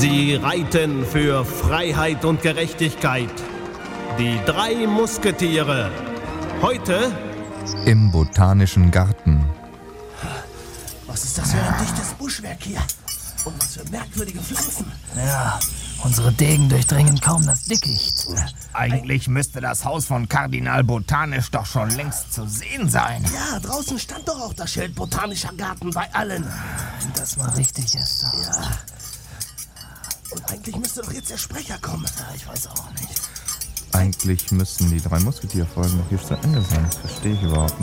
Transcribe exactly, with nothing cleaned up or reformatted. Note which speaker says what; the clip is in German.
Speaker 1: Sie reiten für Freiheit und Gerechtigkeit. Die drei Musketiere. Heute
Speaker 2: im Botanischen Garten.
Speaker 3: Was ist das für ein dichtes Buschwerk hier? Und was für merkwürdige Pflanzen.
Speaker 4: Ja, unsere Degen durchdringen kaum das Dickicht.
Speaker 5: Eigentlich müsste das Haus von Kardinal Botanisch doch schon längst zu sehen sein.
Speaker 3: Ja, draußen stand doch auch das Schild Botanischer Garten bei allen.
Speaker 4: Das war richtig, Esther.
Speaker 3: Ja. Und eigentlich müsste doch jetzt der Sprecher kommen.
Speaker 4: Ja, ich weiß auch nicht.
Speaker 2: Eigentlich müssten die drei Musketiere-Folgen noch hier zu Ende sein. Das verstehe ich überhaupt nicht.